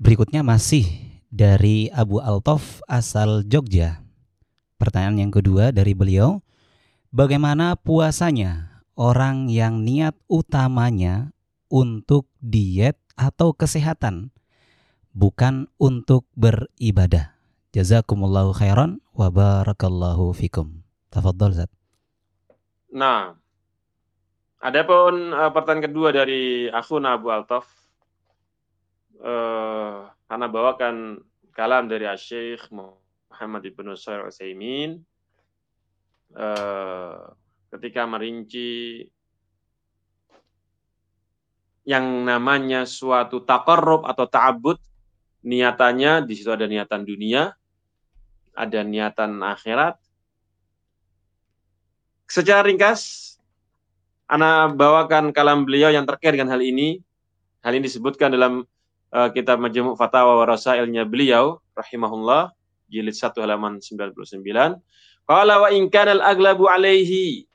Berikutnya masih dari Abu Altof asal Jogja. Pertanyaan yang kedua dari beliau, bagaimana puasanya orang yang niat utamanya untuk diet atau kesehatan, bukan untuk beribadah? Jazakumullahu khairan wa barakallahu fikum. Tafadhol Zat. Nah, adapun pertanyaan kedua dari akhuna Abu Altof, karena bawakan kalam dari Syekh Muhammad Ibnu Shalih Al-Utsaimin ketika merinci yang namanya suatu taqarrub atau ta'abbud, niatannya di situ ada niatan dunia, ada niatan akhirat. Secara ringkas, ana bawakan kalam beliau yang terkait dengan hal ini. Hal ini disebutkan dalam kitab Majmu' Fatawa wa Rasailnya beliau rahimahullah, jilid 1 halaman 99. Qala wa in kana al-aglabu alaihi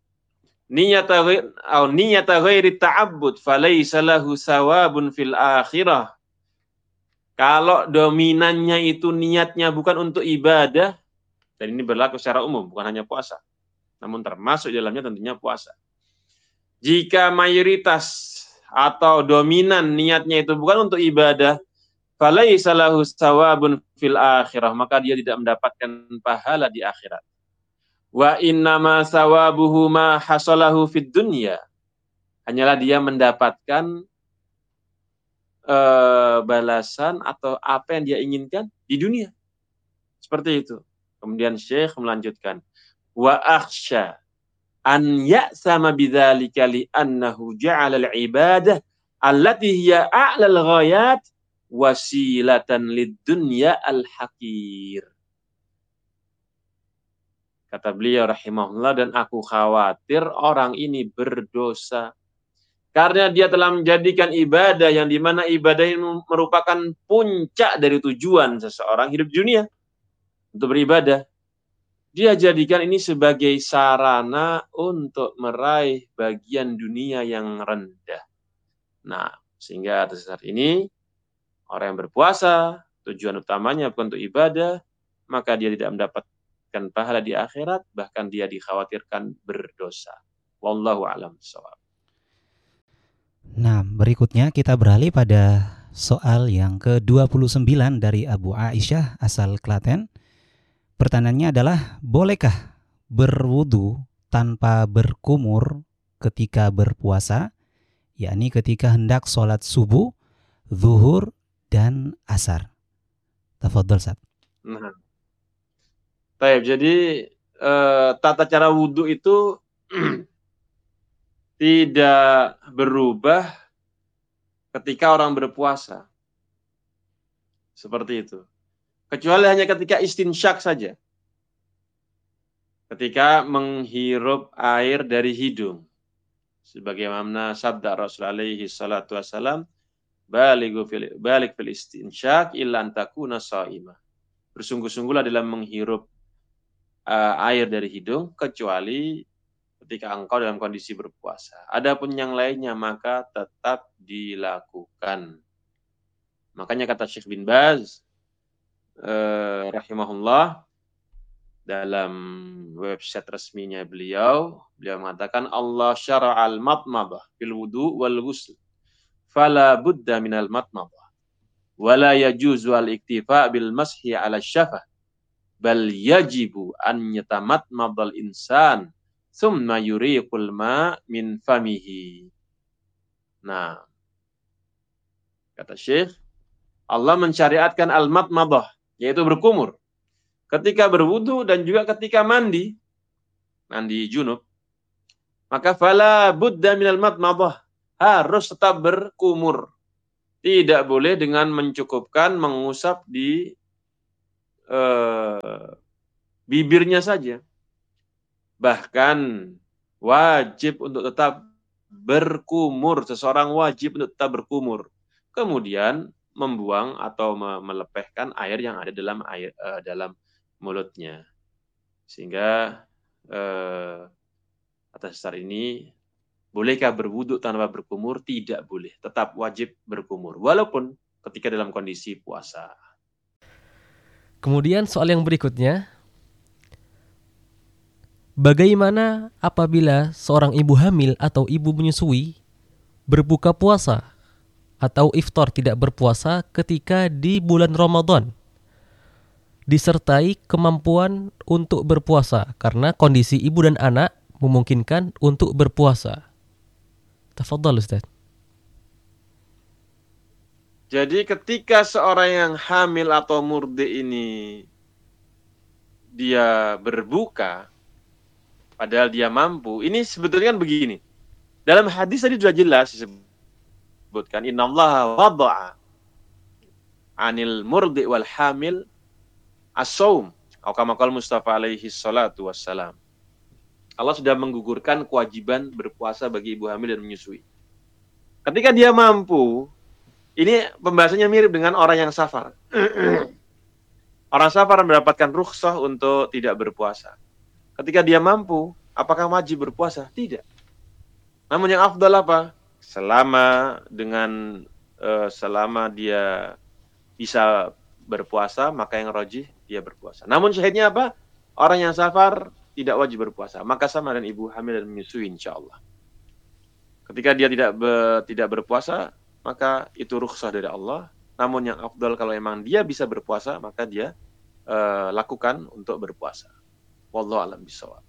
niyata ghairi ta'abbud falaysa lahu sawabun fil akhirah. Kalau dominannya itu niatnya bukan untuk ibadah, dan ini berlaku secara umum, bukan hanya puasa, namun termasuk dalamnya tentunya puasa. Jika mayoritas atau dominan niatnya itu bukan untuk ibadah, falaisa lahu sawabun fil akhirah, maka dia tidak mendapatkan pahala di akhirat. Wa innama sawabuhu ma hasalahu fid dunya, hanyalah dia mendapatkan balasan atau apa yang dia inginkan di dunia. Seperti itu. Kemudian Syekh melanjutkan, wa akhsha an ya'sama bidzalika li annahu ja'ala al-ibadah allati hiya a'lal ghayat wasilatan lid-dunya al-haqir. Kata beliau rahimahullah, dan aku khawatir orang ini berdosa karena dia telah menjadikan ibadah yang dimana ibadah ini merupakan puncak dari tujuan seseorang hidup dunia untuk beribadah. Dia jadikan ini sebagai sarana untuk meraih bagian dunia yang rendah. Nah, sehingga atas dasar ini, orang yang berpuasa, tujuan utamanya bukan untuk ibadah, maka dia tidak mendapatkan pahala di akhirat, bahkan dia dikhawatirkan berdosa. Wallahu a'lam bishawab. Nah, berikutnya kita beralih pada soal yang ke-29 dari Abu Aisyah asal Klaten. Pertanyaannya adalah, bolehkah berwudu tanpa berkumur ketika berpuasa, yakni ketika hendak sholat subuh, zuhur, dan asar? Tafadhol Ustaz. Nah, baik, jadi tata cara wudhu itu tidak berubah ketika orang berpuasa. Seperti itu. Kecuali hanya ketika istinsyak saja. Ketika menghirup air dari hidung. Sebagaimana sabda Rasul alaihi salatu wassalam, balik fil istinsyak illa an takuna sha'imah. Bersungguh-sungguhlah dalam menghirup air dari hidung, kecuali ketika engkau dalam kondisi berpuasa. Adapun yang lainnya maka tetap dilakukan. Makanya kata Syekh bin Baz rahimahullah, dalam website resminya beliau mengatakan, Allah syara'al matmadah fil wudu wal ghusl fala budda minal matmadah wala yajuzu al iktifa bil mashi ala syafah bal yajibu an yatamatmadal insan summa yuriqul ma min famihi. Nah, kata Syekh, Allah mensyariatkan al-matmadah, yaitu berkumur, ketika berwudu dan juga ketika mandi junub. Maka fala budda minal matmadah, harus tetap berkumur. Tidak boleh dengan mencukupkan mengusap di bibirnya saja. Bahkan wajib untuk tetap berkumur. Seseorang wajib untuk tetap berkumur. Kemudian membuang atau melepehkan air yang ada dalam mulutnya. Sehingga atas dasar ini, bolehkah berwudu tanpa berkumur? Tidak boleh. Tetap wajib berkumur. Walaupun ketika dalam kondisi puasa. Kemudian soal yang berikutnya, bagaimana apabila seorang ibu hamil atau ibu menyusui berbuka puasa atau iftar tidak berpuasa ketika di bulan Ramadan, disertai kemampuan untuk berpuasa karena kondisi ibu dan anak memungkinkan untuk berpuasa? Tafadhal Ustaz. Jadi ketika seorang yang hamil atau murdi ini dia berbuka, padahal dia mampu, ini sebetulnya kan begini. Dalam hadis tadi sudah jelas disebutkan, innallaha wada'a anil murdi wal hamil as-saum, atau kama qala Mustafa alaihi salatu wassalam. Allah sudah menggugurkan kewajiban berpuasa bagi ibu hamil dan menyusui. Ketika dia mampu, ini pembahasannya mirip dengan orang yang safar. Orang safar mendapatkan rukhsah untuk tidak berpuasa. Ketika dia mampu, apakah wajib berpuasa? Tidak. Namun yang afdal apa? Selama dia bisa berpuasa, maka yang rajih dia berpuasa. Namun syahidnya apa? Orang yang safar tidak wajib berpuasa. Maka sama dengan ibu hamil dan menyusui insyaallah. Ketika dia tidak berpuasa, maka itu rukhsah dari Allah. Namun yang afdal kalau memang dia bisa berpuasa, maka dia lakukan untuk berpuasa. Wallahu a'lam bishawab.